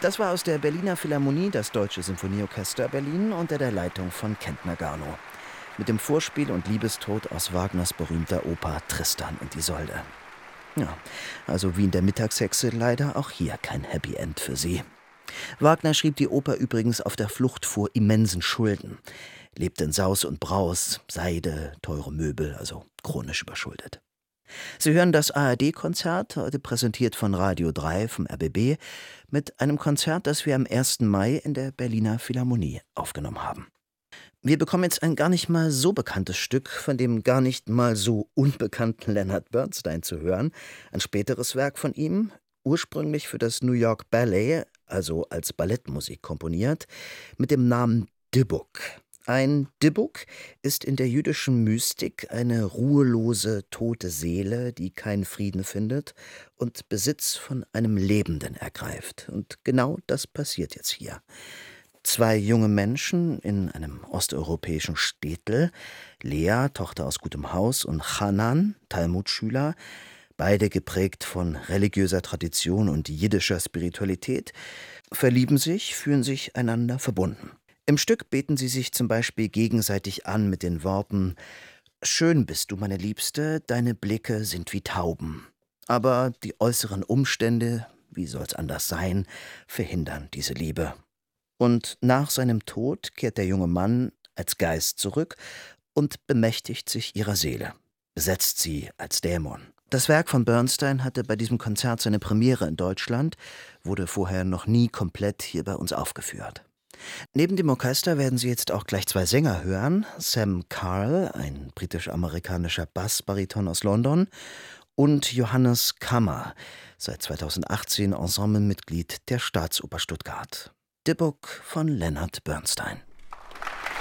Das war aus der Berliner Philharmonie das Deutsche Sinfonieorchester Berlin unter der Leitung von Kentner Garno. Mit dem Vorspiel und Liebestod aus Wagners berühmter Oper Tristan und Isolde. Ja, also wie in der Mittagshexe leider auch hier kein Happy End für sie. Wagner schrieb die Oper übrigens auf der Flucht vor immensen Schulden. Lebte in Saus und Braus, Seide, teure Möbel, also chronisch überschuldet. Sie hören das ARD-Konzert, heute präsentiert von Radio 3 vom RBB, mit einem Konzert, das wir am 1. Mai in der Berliner Philharmonie aufgenommen haben. Wir bekommen jetzt ein gar nicht mal so bekanntes Stück von dem gar nicht mal so unbekannten Leonard Bernstein zu hören. Ein späteres Werk von ihm, ursprünglich für das New York Ballet, also als Ballettmusik komponiert, mit dem Namen Dybbuk. Ein Dybbuk ist in der jüdischen Mystik eine ruhelose, tote Seele, die keinen Frieden findet und Besitz von einem Lebenden ergreift. Und genau das passiert jetzt hier. Zwei junge Menschen in einem osteuropäischen Städtel, Lea, Tochter aus gutem Haus, und Hanan, Talmudschüler, beide geprägt von religiöser Tradition und jiddischer Spiritualität, verlieben sich, fühlen sich einander verbunden. Im Stück beten sie sich zum Beispiel gegenseitig an mit den Worten: »Schön bist du, meine Liebste, deine Blicke sind wie Tauben. Aber die äußeren Umstände, wie soll's anders sein, verhindern diese Liebe.« Und nach seinem Tod kehrt der junge Mann als Geist zurück und bemächtigt sich ihrer Seele, besetzt sie als Dämon. Das Werk von Bernstein hatte bei diesem Konzert seine Premiere in Deutschland, wurde vorher noch nie komplett hier bei uns aufgeführt. Neben dem Orchester werden Sie jetzt auch gleich zwei Sänger hören: Sam Carl, ein britisch-amerikanischer Bassbariton aus London, und Johannes Kammer, seit 2018 Ensemblemitglied der Staatsoper Stuttgart. Dybbuk von Leonard Bernstein.